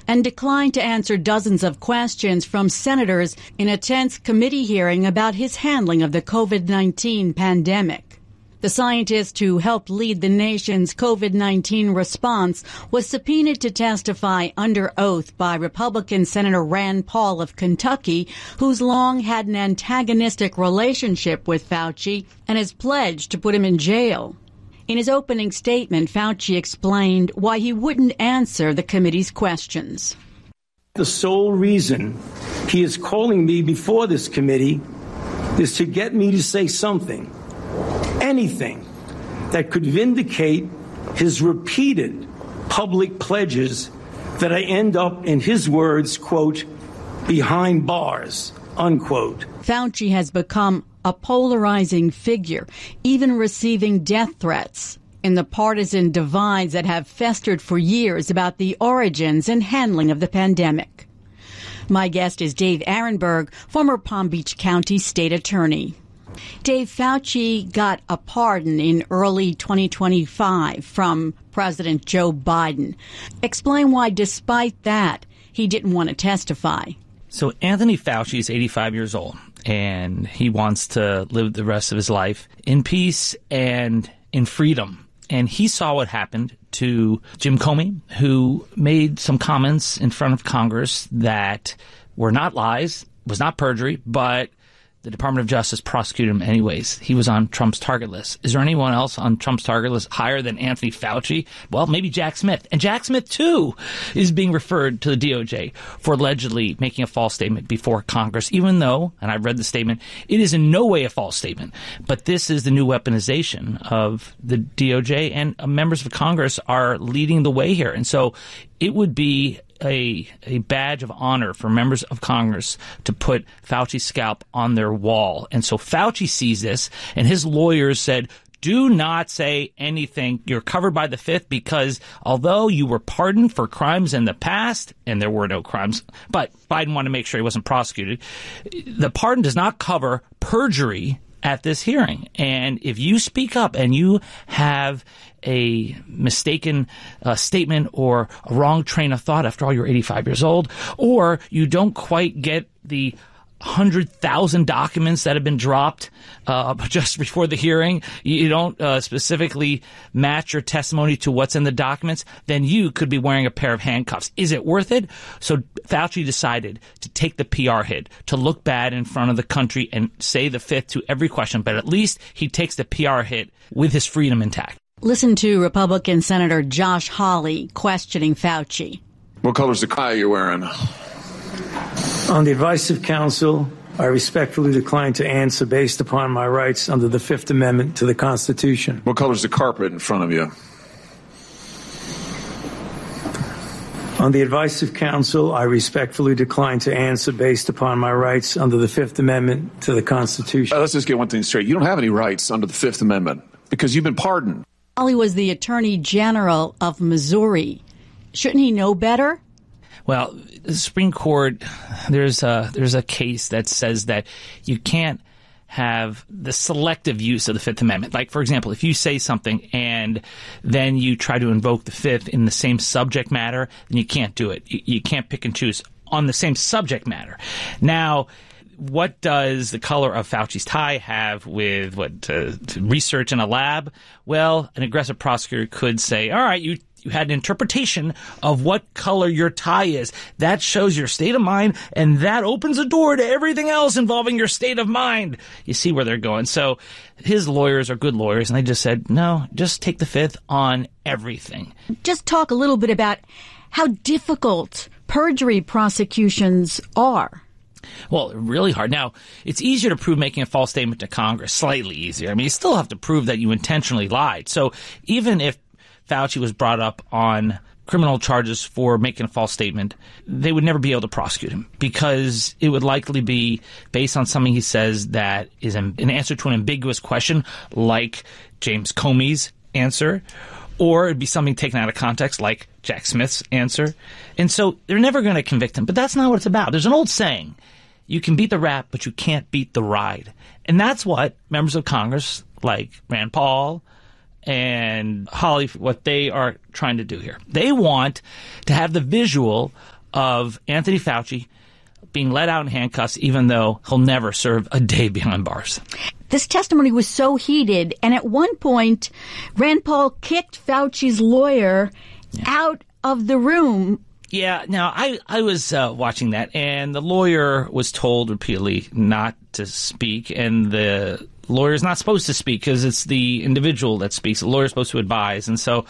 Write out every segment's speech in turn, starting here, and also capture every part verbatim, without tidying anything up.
and declined to answer dozens of questions from senators in a tense committee hearing about his handling of the COVID nineteen pandemic. The scientist who helped lead the nation's COVID nineteen response was subpoenaed to testify under oath by Republican Senator Rand Paul of Kentucky, who's long had an antagonistic relationship with Fauci and has pledged to put him in jail. In his opening statement, Fauci explained why he wouldn't answer the committee's questions. The sole reason he is calling me before this committee is to get me to say something, anything, that could vindicate his repeated public pledges that I end up, in his words, quote, behind bars, unquote. Fauci has become a polarizing figure, even receiving death threats in the partisan divides that have festered for years about the origins and handling of the pandemic. My guest is Dave Aronberg, former Palm Beach County state attorney. Dave, Fauci got a pardon in early twenty twenty-five from President Joe Biden. Explain why, despite that, he didn't want to testify. So Anthony Fauci is eighty-five years old, and he wants to live the rest of his life in peace and in freedom. And he saw what happened to Jim Comey, who made some comments in front of Congress that were not lies, was not perjury, but the Department of Justice prosecuted him anyways. He was on Trump's target list. Is there anyone else on Trump's target list higher than Anthony Fauci? Well, maybe Jack Smith. And Jack Smith, too, is being referred to the D O J for allegedly making a false statement before Congress, even though, and I read the statement, it is in no way a false statement. But this is the new weaponization of the D O J, and members of Congress are leading the way here. And so it would be a a badge of honor for members of Congress to put Fauci's scalp on their wall. And so Fauci sees this, and his lawyers said, do not say anything. You're covered by the Fifth because although you were pardoned for crimes in the past, and there were no crimes, but Biden wanted to make sure he wasn't prosecuted, the pardon does not cover perjury at this hearing. And if you speak up and you have a mistaken uh, statement or a wrong train of thought, after all, you're eighty-five years old, or you don't quite get the one hundred thousand documents that have been dropped uh, just before the hearing, you don't uh, specifically match your testimony to what's in the documents, then you could be wearing a pair of handcuffs. Is it worth it? So Fauci decided to take the P R hit, to look bad in front of the country and say the Fifth to every question, but at least he takes the P R hit with his freedom intact. Listen to Republican Senator Josh Hawley questioning Fauci. What color's the tie you're wearing? On the advice of counsel, I respectfully decline to answer based upon my rights under the Fifth Amendment to the Constitution. What color's the carpet in front of you? On the advice of counsel, I respectfully decline to answer based upon my rights under the Fifth Amendment to the Constitution. Uh, let's just get one thing straight. You don't have any rights under the Fifth Amendment because you've been pardoned. Hawley was the Attorney General of Missouri. Shouldn't he know better? Well, the Supreme Court, there's a, there's a case that says that you can't have the selective use of the Fifth Amendment. Like, for example, if you say something and then you try to invoke the Fifth in the same subject matter, then you can't do it. You, you can't pick and choose on the same subject matter. Now, what does the color of Fauci's tie have with what uh, research in a lab? Well, an aggressive prosecutor could say, all right, you you had an interpretation of what color your tie is. That shows your state of mind, and that opens a door to everything else involving your state of mind. You see where they're going. So his lawyers are good lawyers, and they just said, no, just take the Fifth on everything. Just talk a little bit about how difficult perjury prosecutions are. Well, really hard. Now, it's easier to prove making a false statement to Congress, slightly easier. I mean, you still have to prove that you intentionally lied. So even if Fauci was brought up on criminal charges for making a false statement, they would never be able to prosecute him because it would likely be based on something he says that is an answer to an ambiguous question, like James Comey's answer, or it'd be something taken out of context, like Jack Smith's answer. And so they're never going to convict him. But that's not what it's about. There's an old saying, you can beat the rap, but you can't beat the ride. And that's what members of Congress like Rand Paul and Holly, what they are trying to do here. They want to have the visual of Anthony Fauci being let out in handcuffs, even though he'll never serve a day behind bars. This testimony was so heated, and at one point, Rand Paul kicked Fauci's lawyer yeah. out of the room. Yeah, now, I, I was uh, watching that, and the lawyer was told repeatedly not to speak, and the lawyer's not supposed to speak because it's the individual that speaks. The lawyer's supposed to advise, and so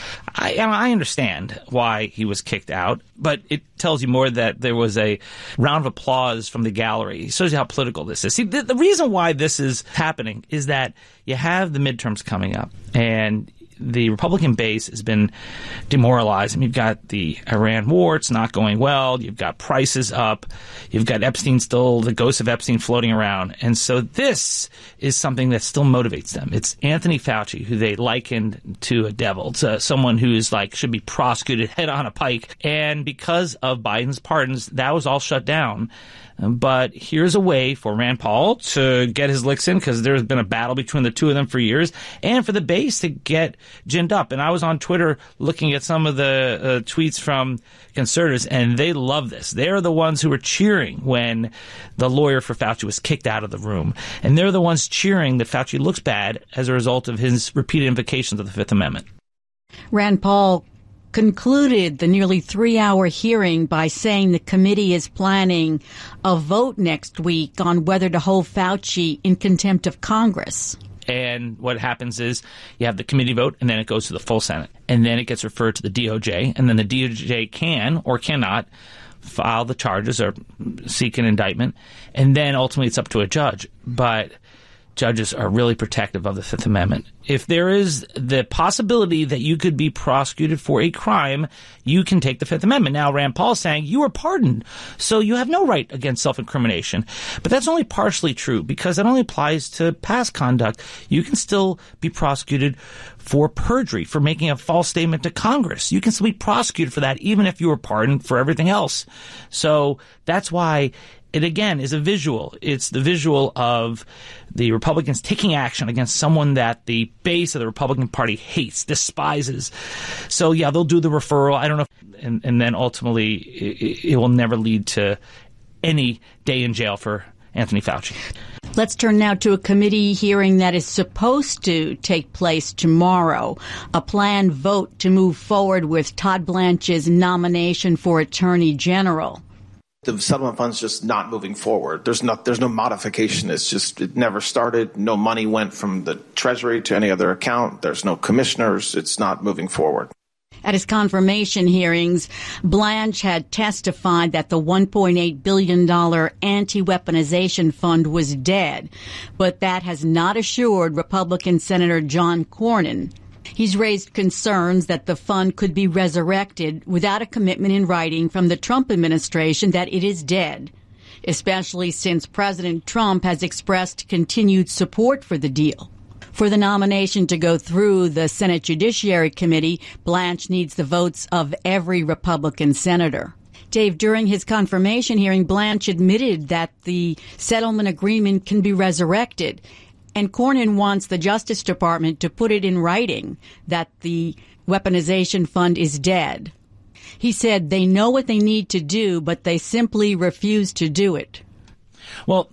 I, I understand why he was kicked out, but it tells you more that there was a round of applause from the gallery. It shows you how political this is. See, the, the reason why this is happening is that you have the midterms coming up, and the Republican base has been demoralized. I mean, you've got the Iran war. It's not going well. You've got prices up. You've got Epstein still, the ghost of Epstein floating around. And so this is something that still motivates them. It's Anthony Fauci, who they likened to a devil, to someone who is like, should be prosecuted head on a pike. And because of Biden's pardons, that was all shut down. But here's a way for Rand Paul to get his licks in, because there's been a battle between the two of them for years, and for the base to get ginned up. And I was on Twitter looking at some of the uh, tweets from conservatives, and they love this. They're the ones who were cheering when the lawyer for Fauci was kicked out of the room. And they're the ones cheering that Fauci looks bad as a result of his repeated invocations of the Fifth Amendment. Rand Paul concluded the nearly three-hour hearing by saying the committee is planning a vote next week on whether to hold Fauci in contempt of Congress. And what happens is you have the committee vote, and then it goes to the full Senate. And then it gets referred to the D O J, and then the D O J can or cannot file the charges or seek an indictment. And then ultimately it's up to a judge. But judges are really protective of the Fifth Amendment. If there is the possibility that you could be prosecuted for a crime, you can take the Fifth Amendment. Now, Rand Paul is saying you were pardoned, so you have no right against self-incrimination. But that's only partially true, because that only applies to past conduct. You can still be prosecuted for perjury, for making a false statement to Congress. You can still be prosecuted for that, even if you were pardoned for everything else. So that's why it, again, is a visual. It's the visual of the Republicans taking action against someone that the base of the Republican Party hates, despises. So, yeah, they'll do the referral. I don't know. If, and, and then ultimately it, it will never lead to any day in jail for Anthony Fauci. Let's turn now to a committee hearing that is supposed to take place tomorrow, a planned vote to move forward with Todd Blanche's nomination for Attorney General. The settlement fund's just not moving forward. There's not, there's no modification. It's just, it never started. No money went from the Treasury to any other account. There's no commissioners. It's not moving forward. At his confirmation hearings, Blanche had testified that the one point eight billion dollars anti-weaponization fund was dead, but that has not assured Republican Senator John Cornyn. He's raised concerns that the fund could be resurrected without a commitment in writing from the Trump administration that it is dead, especially since President Trump has expressed continued support for the deal. For the nomination to go through the Senate Judiciary Committee, Blanche needs the votes of every Republican senator. Dave, during his confirmation hearing, Blanche admitted that the settlement agreement can be resurrected. And Cornyn wants the Justice Department to put it in writing that the weaponization fund is dead. He said they know what they need to do, but they simply refuse to do it. Well,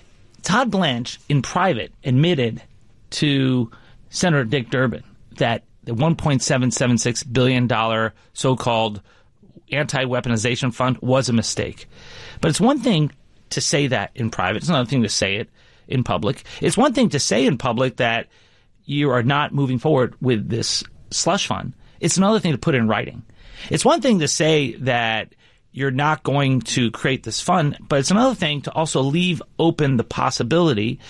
Todd Blanche, in private, admitted to Senator Dick Durbin that the one point seven seven six billion dollars so-called anti-weaponization fund was a mistake. But it's one thing to say that in private. It's another thing to say it in public. It's one thing to say in public that you are not moving forward with this slush fund. It's another thing to put in writing. It's one thing to say that you're not going to create this fund, but it's another thing to also leave open the possibility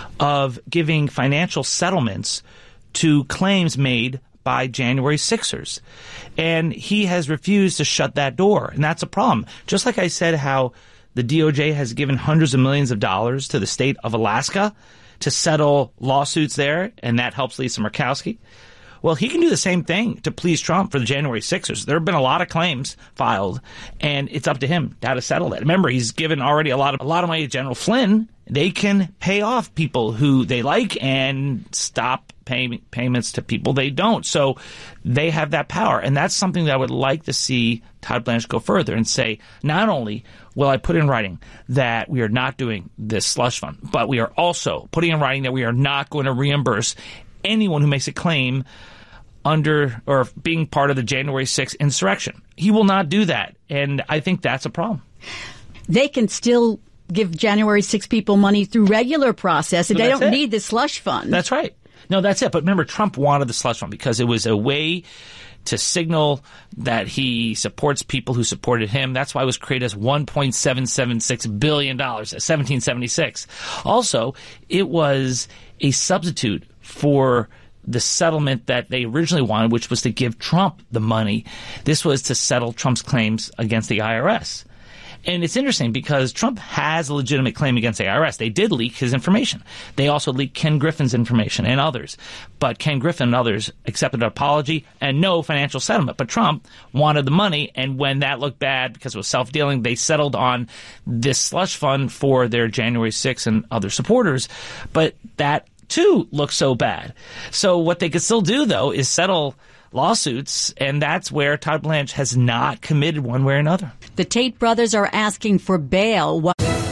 of giving financial settlements to claims made by January sixers. And he has refused to shut that door, and that's a problem. Just like I said how the D O J has given hundreds of millions of dollars to the state of Alaska to settle lawsuits there, and that helps Lisa Murkowski. Well, he can do the same thing to please Trump for the January sixers. There have been a lot of claims filed, and it's up to him how to settle that. Remember, he's given already a lot of a lot of money to General Flynn. They can pay off people who they like and stop pay payments to people they don't. So they have that power. And that's something that I would like to see Todd Blanche go further and say, not only will I put in writing that we are not doing this slush fund, but we are also putting in writing that we are not going to reimburse anyone who makes a claim under or being part of the January sixth insurrection. He will not do that. And I think that's a problem. They can still give January sixth people money through regular process, and So they don't it. need the slush fund. That's right. No, that's it. But remember, Trump wanted the slush fund because it was a way to signal that he supports people who supported him. That's why it was created as one point seven seven six billion dollars, seventeen seventy-six. Also, it was a substitute for the settlement that they originally wanted, which was to give Trump the money. This was to settle Trump's claims against the I R S. And it's interesting because Trump has a legitimate claim against the I R S. They did leak his information. They also leaked Ken Griffin's information and others. But Ken Griffin and others accepted an apology and no financial settlement. But Trump wanted the money, and when that looked bad because it was self-dealing, they settled on this slush fund for their January sixth and other supporters. But that, too, looks so bad. So what they could still do, though, is settle lawsuits, and that's where Todd Blanche has not committed one way or another. The Tate brothers are asking for bail.